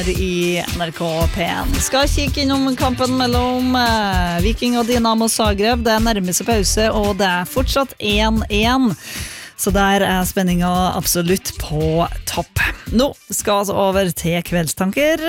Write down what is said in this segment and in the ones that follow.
I NRK P1 skal kikke innom kampen mellom Viking og Dinamo Zagreb. Det nærmer seg pause, og det fortsatt 1-1. Så der spenninga absolutt på topp. Nå skal vi over til kveldstanker.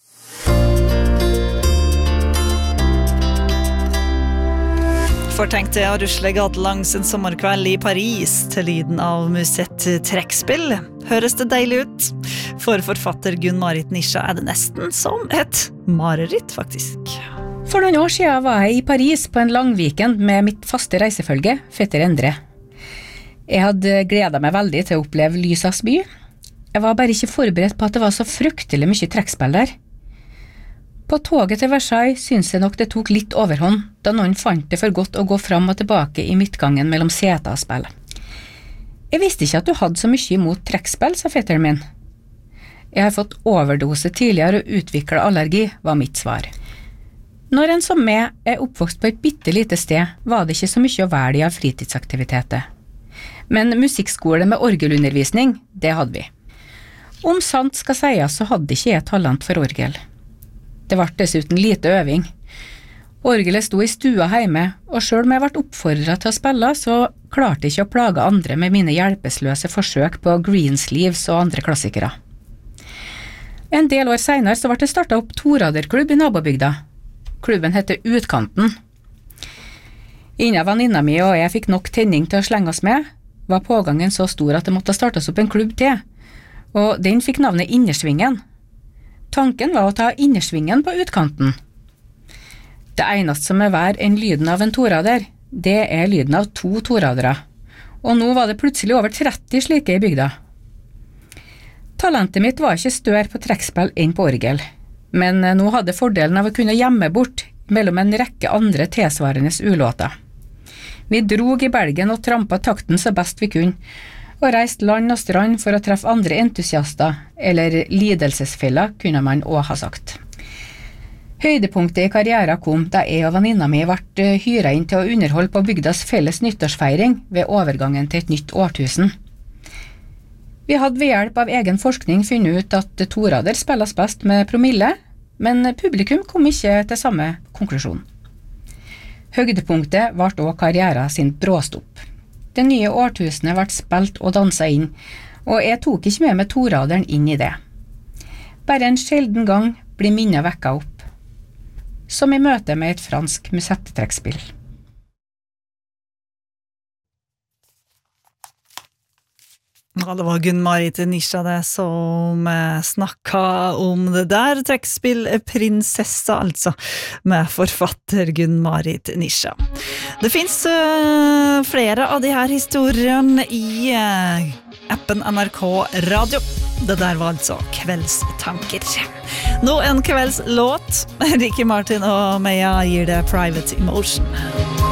Tenk til å rusle gatelangs en sommerkveld I Paris til lyden av Musett-trekkspill. Høres det deilig ut? For forfatter Gunn-Marit Nisja det nesten som et mareritt, faktisk. For noen år siden var jeg I Paris på en lang weekend med mitt faste reisefølge, Fetter Endre. Jeg hadde gledet meg veldig til å oppleve Lysas by. Jeg var bare ikke forberedt på at det var så fryktelig mye trekkspill der. På toget til Versailles synes jeg nok det tok litt overhånd, da noen fant det for godt å gå fram og tilbake I midtgangen mellom seta og spill. Jeg visste ikke at du hadde så mye imot trekkspill, sa fetteren min. Jeg har fått overdose tidligere og utviklet allergi, var mitt svar. Når en som meg oppvokst på et bittelite sted, var det ikke så mye å velge av fritidsaktiviteter. Men musikkskole med orgelundervisning, det hadde vi. Om sant skal sies, så hadde ikke jeg talent for orgel. Det var dessuten lite øving. Orgelet sto I stua hjemme, og selv om jeg ble oppfordret til å spille, så klarte jeg ikke å plage andre med mine hjelpeløse forsøk på Greensleeves og andre klassikere. En del år senere så ble det startet opp toraderklubb I nabobygda. Klubben heter Utkanten. Innen venninna mi og jeg fikk nok tenning til å slenge oss med, var pågangen så stor at det måtte startes opp en klubb til, og den fikk navnet Innersvingen. Tanken var å ta innersvingen på utkanten. Det eneste som vær enn lyden av en torader, det lyden av 2 toradere, og nå var det plutselig over 30 slike I bygda. Talentet mitt var ikke større på trekkspill enn på orgel, men nå hadde fordelen av å kunne gjemme bort mellom en rekke andre tilsvarende ulåter. Vi drog I belgen og trampet takten så best vi kunne, og reist land og strand for å treffe andre entusiaster, eller lidelsesfeller, kunne man også ha sagt. Høydepunktet I karrieren kom da jeg og venninna mi ble hyret inn til å underholde på bygdas felles nyttårsfeiring ved overgangen til et nytt årtusen. Vi hadde ved hjelp av egen forskning funnet ut at torader spilles best med promille, men publikum kom ikke til samme konklusjon. Høydepunktet ble også karrieren sin bråstopp. Det nye årtusenet ble spilt og danset inn, og jeg tok ikke med meg toraderen inn I det. Bare en sjelden gang blir minnet vekket opp, som I møte med et fransk musettetrekkspill. Ja, det var Gunn-Marit Nisja det som snakket om det der, trekkspillprinsessa altså, med forfatter Gunn-Marit Nisja. Det finns flere av de her historiene I appen NRK Radio. Det der var altså kveldstanker. Nå en kveldslåt. Ricky Martin og Meja gir det Private Emotion.